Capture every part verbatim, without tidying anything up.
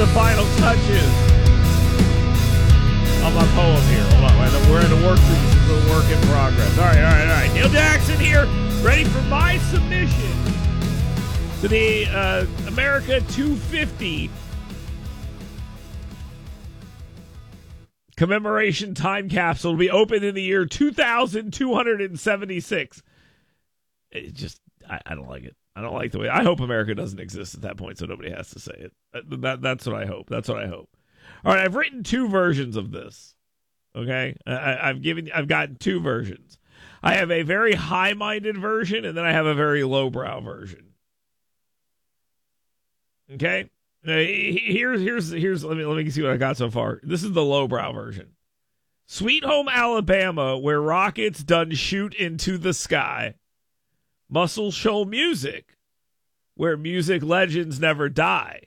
final touches on my poem here. Hold on, we're in the work. This is a work in progress. All right, all right, all right. Neil Jackson here, ready for my submission to the uh, America two fifty commemoration time capsule. Will be opened in the year two thousand two hundred seventy-six. It just, I, I don't like it. I don't like the way. I hope America doesn't exist at that point, so nobody has to say it. That, that, that's what I hope. That's what I hope. All right, I've written two versions of this. Okay, I, I've given, I've gotten two versions. I have a very high-minded version, and then I have a very lowbrow version. Okay, now, here's here's here's. Let me let me see what I got so far. This is the lowbrow version. Sweet Home Alabama, where rockets done shoot into the sky. Muscle Shoals music, where music legends never die.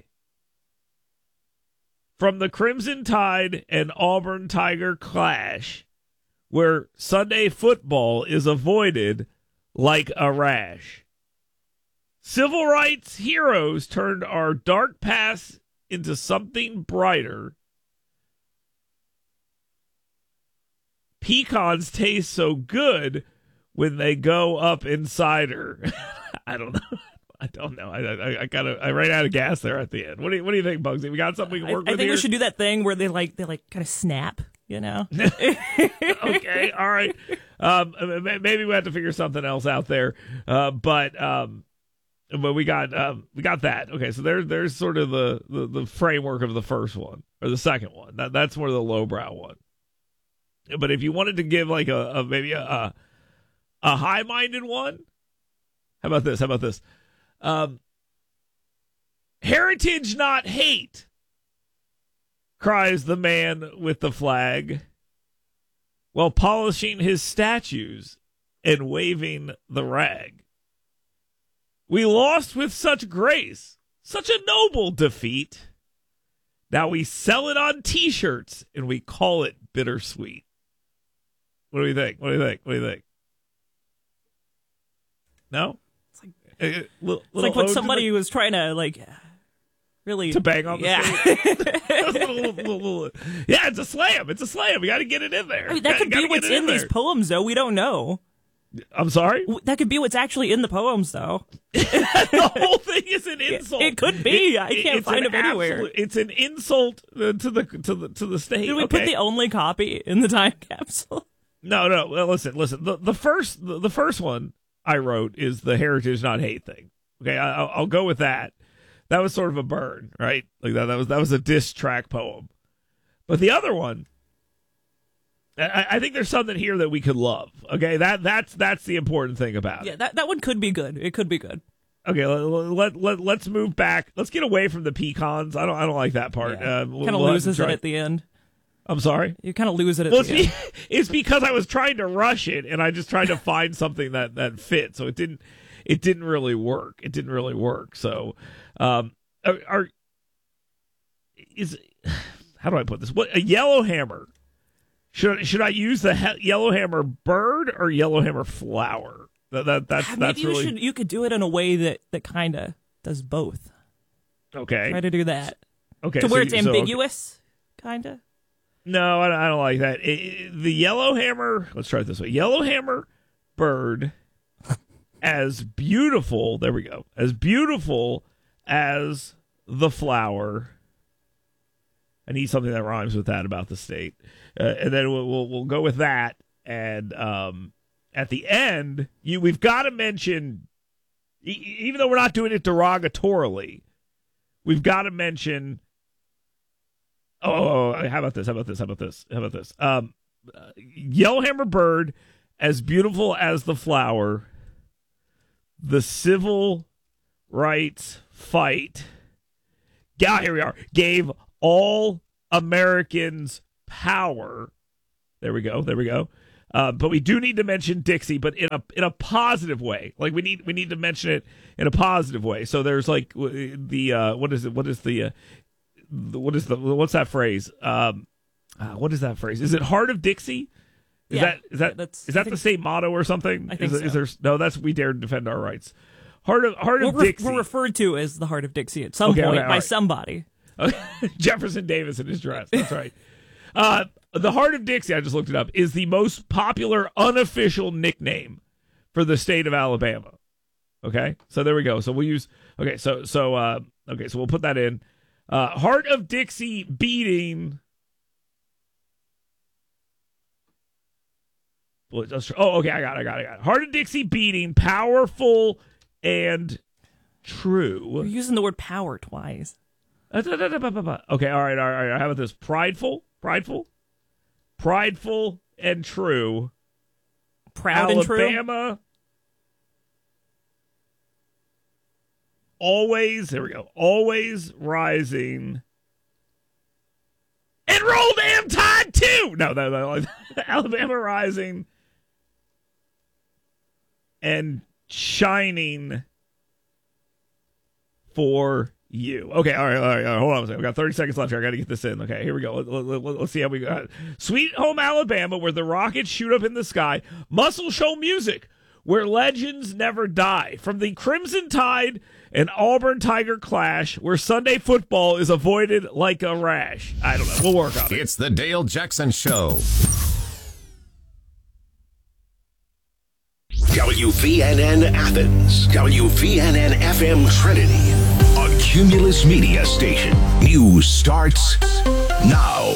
From the Crimson Tide and Auburn Tiger clash, where Sunday football is avoided like a rash. Civil rights heroes turned our dark past into something brighter. Pecans taste so good when they go up inside her. I don't know. I don't know. I I, I kind of I ran out of gas there at the end. What do you What do you think, Bugsy? We got something we can work I, I with think here? we should do that thing where they like they like kind of snap. You know. Okay. All right. Um, maybe we have to figure something else out there. Uh, but um, but we got um, we got that. Okay. So there's there's sort of the, the the framework of the first one or the second one. That that's more the lowbrow one. But if you wanted to give like a, a maybe a, a A high-minded one? How about this? How about this? Um, heritage, not hate, cries the man with the flag, while polishing his statues and waving the rag. We lost with such grace, such a noble defeat. Now we sell it on T-shirts and we call it bittersweet. What do you think? What do you think? What do you think? No? It's like, a, little, it's like when somebody the, was trying to, like, really... To bang on the yeah. little, little, little, little, yeah, it's a slam. It's a slam. We got to get it in there. I mean, that could be what's in, in these poems, though. We don't know. I'm sorry? That could be what's actually in the poems, though. The whole thing is an insult. It, it could be. It, I can't find them anywhere. Absolute, it's an insult to the to the to the state. Did we okay. put the only copy in the time capsule? No, no. Well, listen, listen. The the first the, the first one I wrote is the heritage not hate thing. Okay, I, I'll, I'll go with that. That was sort of a burn, right? Like that. That was that was a diss track poem. But the other one, I, I think there's something here that we could love. Okay, that that's that's the important thing about yeah, it. Yeah, that that one could be good. It could be good. Okay, let, let let let's move back. Let's get away from the pecans. I don't I don't like that part. Yeah. Uh, we'll, kind of we'll loses it at the end. I'm sorry? You kind of lose it at well, the it's end. Be, it's because I was trying to rush it, and I just tried to find something that, that fit. So it didn't it didn't really work. It didn't really work. So, um, are, are is how do I put this? What a yellowhammer? Should should I use the he- yellowhammer bird or yellowhammer flower? That, that that's Maybe that's you really should, you could do it in a way that that kind of does both. Okay. Try to do that. Okay. To where so, it's so, ambiguous, okay. kind of. No, I don't, I don't like that. It, it, the yellowhammer, let's try it this way. Yellowhammer bird as beautiful, there we go, as beautiful as the flower. I need something that rhymes with that about the state. Uh, and then we'll, we'll we'll go with that. And um, at the end, you we've got to mention, e- even though we're not doing it derogatorily, we've got to mention... Oh, how about this? How about this? How about this? How about this? Um, uh, Yellowhammer bird, as beautiful as the flower, the civil rights fight. Yeah, here we are. Gave all Americans power. There we go. There we go. Uh, but we do need to mention Dixie, but in a in a positive way. Like we need we need to mention it in a positive way. So there's like the uh, what is it? What is the uh, What is the what's that phrase? Um, uh, what is that phrase? Is it Heart of Dixie? Is yeah, that is that that's, is that the same motto or something? I think is, so. Is there no? That's We Dare to Defend Our Rights. Heart of Heart we're of re- Dixie. We're referred to as the Heart of Dixie at some Okay, point okay, by right. somebody. Jefferson Davis in his dress. That's right. Uh, the Heart of Dixie, I just looked it up, is the most popular unofficial nickname for the state of Alabama. Okay, so there we go. So we'll use. Okay, so so uh, okay, so we'll put that in. Uh, Heart of Dixie beating. Oh, okay, I got it, I got it, I got it. Heart of Dixie beating Powerful and True. You're using the word power twice. Okay, all right, all right, all right. How about this? Prideful, prideful, prideful and True. Proud and True. Alabama. Always, there we go. Always rising. And Roll Damn Tide too. No, no, no. Alabama rising. And shining for you. Okay, all right, all right, all right. Hold on a second. We got thirty seconds left here. I got to get this in. Okay, here we go. Let, let, let, let's see how we got. Sweet Home Alabama, where the rockets shoot up in the sky. Muscle Show Music, where legends never die. From the Crimson Tide and Auburn Tiger clash, where Sunday football is avoided like a rash. I don't know. We'll work on it. It's the Dale Jackson Show. W V N N Athens, W V N N F M Trinity, a Cumulus Media station. News starts now.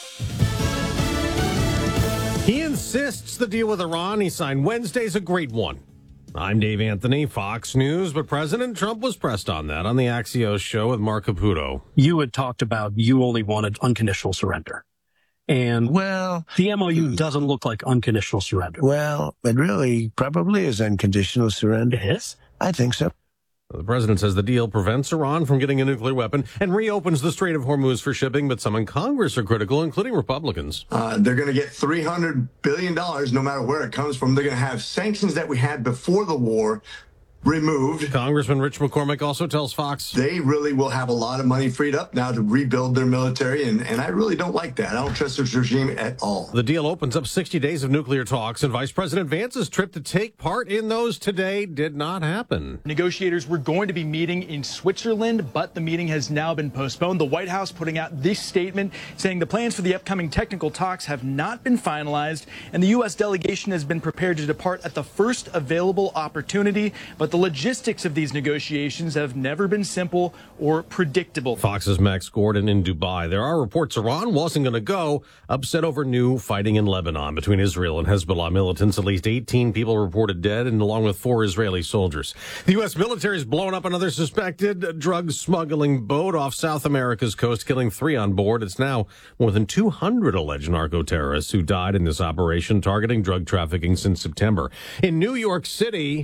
He insists the deal with Iran he signed Wednesday's a great one. I'm Dave Anthony, Fox News, but President Trump was pressed on that on the Axios show with Mark Caputo. You had talked about you only wanted unconditional surrender. And well, the M O U doesn't look like unconditional surrender. Well, it really probably is unconditional surrender. It is? I think so. The president says the deal prevents Iran from getting a nuclear weapon and reopens the Strait of Hormuz for shipping, but some in Congress are critical, including Republicans. Uh, they're going to get three hundred billion dollars no matter where it comes from. They're going to have sanctions that we had before the war removed. Congressman Rich McCormick also tells Fox they really will have a lot of money freed up now to rebuild their military, and, and I really don't like that. I don't trust this regime at all. The deal opens up sixty days of nuclear talks, and Vice President Vance's trip to take part in those today did not happen. Negotiators were going to be meeting in Switzerland, but the meeting has now been postponed. The White House putting out this statement saying the plans for the upcoming technical talks have not been finalized, and the U S delegation has been prepared to depart at the first available opportunity, but the logistics of these negotiations have never been simple or predictable. Fox's Max Gordon in Dubai. There are reports Iran wasn't going to go, upset over new fighting in Lebanon between Israel and Hezbollah militants. At least eighteen people reported dead, and along with four Israeli soldiers. The U S military has blown up another suspected drug smuggling boat off South America's coast, killing three on board. It's now more than two hundred alleged narco-terrorists who died in this operation targeting drug trafficking since September. In New York City,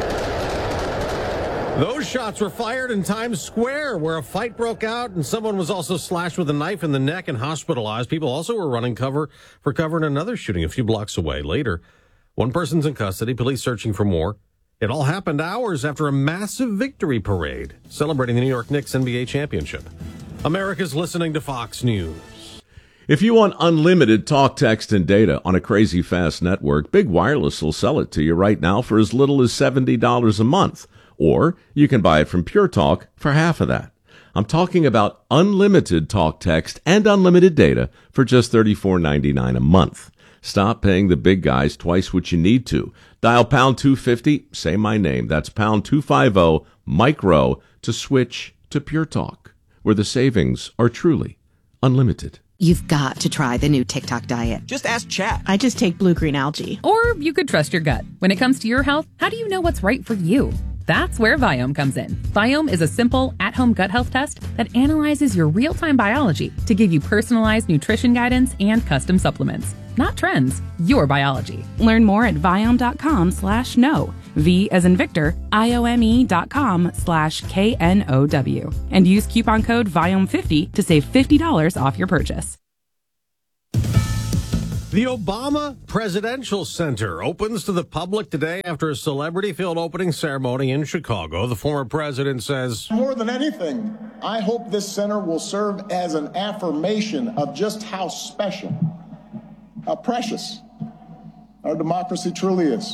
those shots were fired in Times Square, where a fight broke out and someone was also slashed with a knife in the neck and hospitalized. People also were running cover for cover in another shooting a few blocks away. Later, one person's in custody, police searching for more. It all happened hours after a massive victory parade celebrating the New York Knicks N B A championship. America's listening to Fox News. If you want unlimited talk, text, and data on a crazy fast network, Big Wireless will sell it to you right now for as little as seventy dollars a month. Or you can buy it from Pure Talk for half of that. I'm talking about unlimited talk, text, and unlimited data for just thirty-four ninety-nine a month. Stop paying the big guys twice what you need to. Dial pound two fifty, say my name. That's pound two fifty, micro, to switch to Pure Talk, where the savings are truly unlimited. You've got to try the new TikTok diet. Just ask Chat. I just take blue-green algae. Or you could trust your gut. When it comes to your health, how do you know what's right for you? That's where Viome comes in. Viome is a simple, at-home gut health test that analyzes your real-time biology to give you personalized nutrition guidance and custom supplements. Not trends, your biology. Learn more at Viome.com slash no. V as in Victor, I-O-M-E dot com slash K-N-O-W. And use coupon code Viome fifty to save fifty dollars off your purchase. The Obama Presidential Center opens to the public today after a celebrity-filled opening ceremony in Chicago. The former president says, more than anything, I hope this center will serve as an affirmation of just how special, how precious our democracy truly is.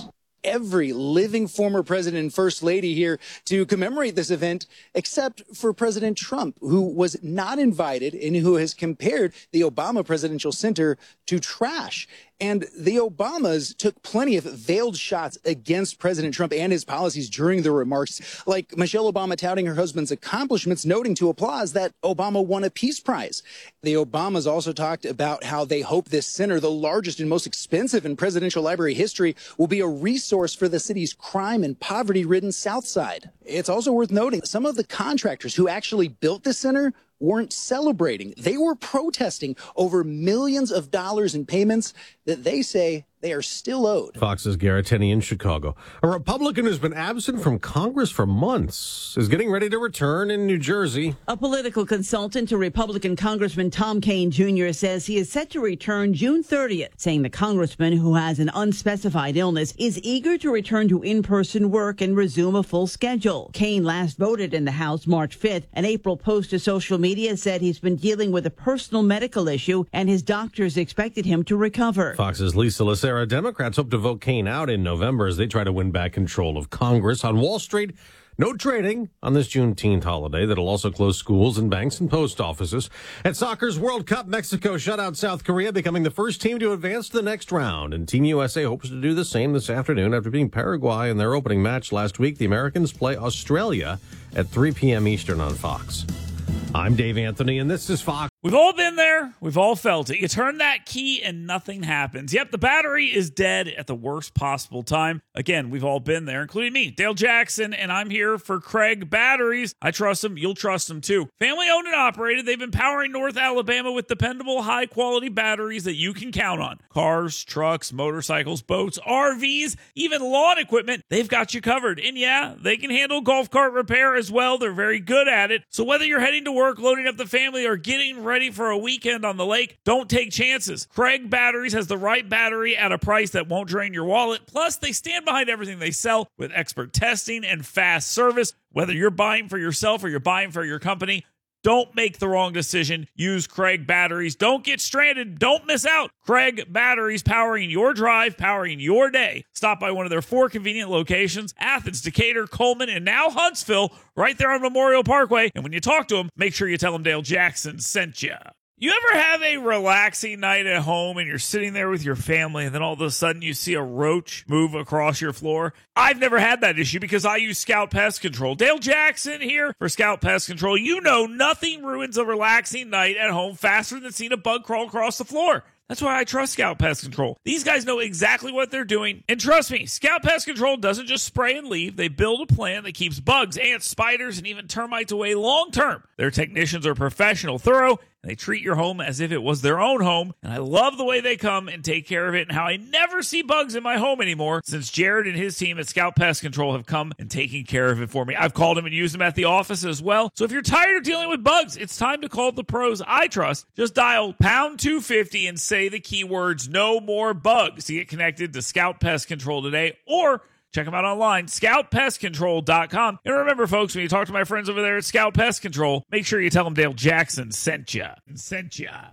every living former president and first lady here to commemorate this event, except for President Trump, who was not invited and who has compared the Obama Presidential Center to trash. And the Obamas took plenty of veiled shots against President Trump and his policies during their remarks, like Michelle Obama touting her husband's accomplishments, noting to applause that Obama won a Peace Prize. The Obamas also talked about how they hope this center, the largest and most expensive in presidential library history, will be a resource for the city's crime and poverty-ridden South Side. It's also worth noting some of the contractors who actually built the center weren't celebrating. They were protesting over millions of dollars in payments that they say they are still owed. Fox's Garrett Tenney in Chicago. A Republican who's been absent from Congress for months is getting ready to return in New Jersey. A political consultant to Republican Congressman Tom Kean Junior says he is set to return June thirtieth, saying the congressman, who has an unspecified illness, is eager to return to in-person work and resume a full schedule. Kean last voted in the House March fifth. An April post to social media said he's been dealing with a personal medical issue and his doctors expected him to recover. Fox's Lisa Lacera. Democrats hope to vote Kean out in November as they try to win back control of Congress. On Wall Street, no trading on this Juneteenth holiday that'll also close schools and banks and post offices. At soccer's World Cup, Mexico shut out South Korea, becoming the first team to advance to the next round. And Team U S A hopes to do the same this afternoon after beating Paraguay in their opening match last week. The Americans play Australia at three p.m. Eastern on Fox. I'm Dave Anthony, and this is Fox. We've all been there. We've all felt it. You turn that key and nothing happens. Yep, the battery is dead at the worst possible time. Again, we've all been there, including me, Dale Jackson, and I'm here for Craig Batteries. I trust them. You'll trust them, too. Family owned and operated. They've been powering North Alabama with dependable, high-quality batteries that you can count on. Cars, trucks, motorcycles, boats, R Vs, even lawn equipment. They've got you covered. And yeah, they can handle golf cart repair as well. They're very good at it. So whether you're heading to work, loading up the family, or getting ready for a weekend on the lake, don't take chances. Craig Batteries has the right battery at a price that won't drain your wallet. Plus, they stand behind everything they sell with expert testing and fast service. Whether you're buying for yourself or you're buying for your company, don't make the wrong decision. Use Craig Batteries. Don't get stranded. Don't miss out. Craig Batteries, powering your drive, powering your day. Stop by one of their four convenient locations: Athens, Decatur, Coleman, and now Huntsville, right there on Memorial Parkway. And when you talk to them, make sure you tell them Dale Jackson sent you. You ever have a relaxing night at home and you're sitting there with your family and then all of a sudden you see a roach move across your floor? I've never had that issue because I use Scout Pest Control. Dale Jackson here for Scout Pest Control. You know nothing ruins a relaxing night at home faster than seeing a bug crawl across the floor. That's why I trust Scout Pest Control. These guys know exactly what they're doing. And trust me, Scout Pest Control doesn't just spray and leave. They build a plan that keeps bugs, ants, spiders, and even termites away long term. Their technicians are professional, thorough, and they treat your home as if it was their own home. And I love the way they come and take care of it and how I never see bugs in my home anymore since Jared and his team at Scout Pest Control have come and taken care of it for me. I've called them and used them at the office as well. So if you're tired of dealing with bugs, it's time to call the pros I trust. Just dial pound two fifty and say the keywords "no more bugs" to get connected to Scout Pest Control today, or check them out online, scout pest control dot com. And remember, folks, when you talk to my friends over there at Scout Pest Control, make sure you tell them Dale Jackson sent ya. Sent ya.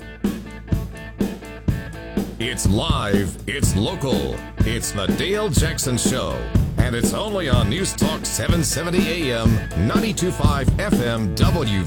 It's live, it's local, it's the Dale Jackson Show, and it's only on News Talk seven seventy A M, ninety-two point five F M W